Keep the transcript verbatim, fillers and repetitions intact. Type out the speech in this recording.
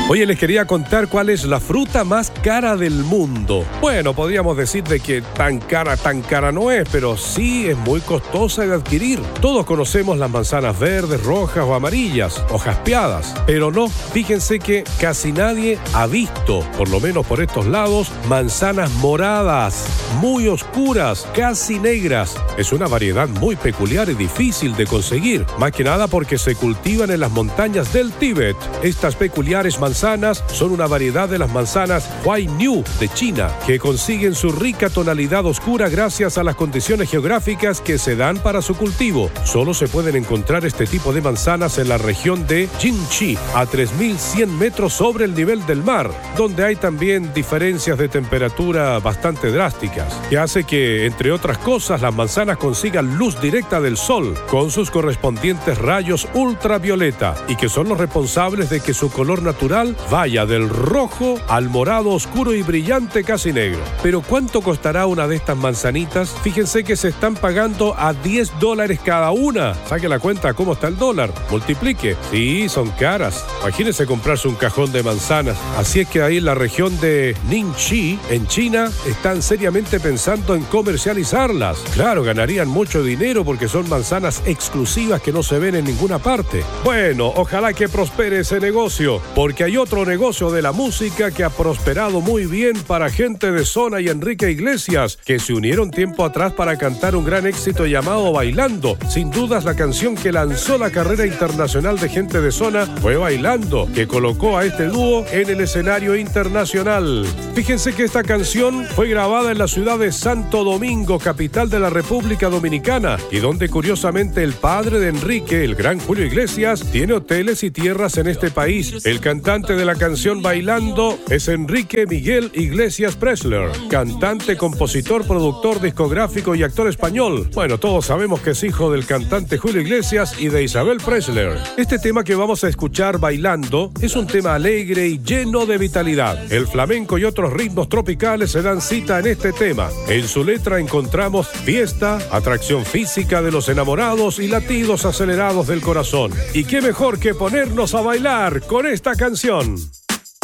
Oye, les quería contar cuál es la fruta más cara del mundo. Bueno, podríamos decir de que tan cara, tan cara no es, pero sí es muy costosa de adquirir. Todos conocemos las manzanas verdes, rojas o amarillas, o jaspeadas, pero no, fíjense que casi nadie ha visto, por lo menos por estos lados, manzanas moradas, muy oscuras, casi negras. Es una variedad muy peculiar y difícil de conseguir, más que nada porque se cultivan en las montañas del Tíbet. Estas peculiares manzanas son una variedad de las manzanas Huainyu de China, que consiguen su rica tonalidad oscura gracias a las condiciones geográficas que se dan para su cultivo. Solo se pueden encontrar este tipo de manzanas en la región de Jinchi, a tres mil cien metros sobre el nivel del mar, donde hay también diferencias de temperatura bastante drásticas, que hace que, entre otras cosas, las manzanas consigan luz directa del sol, con sus correspondientes rayos ultravioleta, y que son los responsables de que su color natural vaya del rojo al morado oscuro y brillante casi negro. Pero ¿cuánto costará una de estas manzanitas? Fíjense que se están pagando a diez dólares cada una. Saque la cuenta cómo está el dólar, multiplique. Sí, son caras. Imagínense comprarse un cajón de manzanas. Así es que ahí en la región de Ningxi, en China, están seriamente pensando en comercializarlas. Claro, ganarían mucho dinero porque son manzanas exclusivas que no se ven en ninguna parte. Bueno, ojalá que prospere ese negocio, porque hay otro negocio de la música que ha prosperado muy bien para Gente de Zona y Enrique Iglesias, que se unieron tiempo atrás para cantar un gran éxito llamado Bailando. Sin dudas, la canción que lanzó la carrera internacional de Gente de Zona fue Bailando, que colocó a este dúo en el escenario internacional. Fíjense que esta canción fue grabada en la ciudad de Santo Domingo, capital de la República Dominicana, y donde curiosamente el padre de Enrique, el gran Julio Iglesias, tiene hoteles y tierras en este país. El cantante de la canción Bailando es Enrique Miguel Iglesias Presler, cantante, compositor, productor discográfico y actor español. Bueno, todos sabemos que es hijo del cantante Julio Iglesias y de Isabel Presler. Este tema que vamos a escuchar, Bailando, es un tema alegre y lleno de vitalidad. El flamenco y otros ritmos tropicales se dan cita en este tema. En su letra encontramos fiesta, atracción física de los enamorados y latidos acelerados del corazón. Y qué mejor que ponernos a bailar con esta canción.